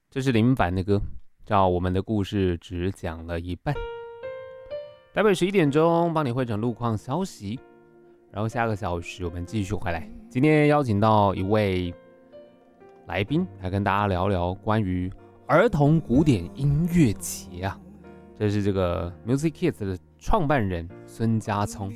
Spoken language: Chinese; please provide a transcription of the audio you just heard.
这是林凡的歌，叫《我们的故事只讲了一半》。台北11点钟，帮你汇整路况消息，然后下个小时我们继续回来。今天邀请到一位来宾来跟大家聊聊关于儿童古典音乐节啊，这是这个 Music Kids 的创办人孙家聪。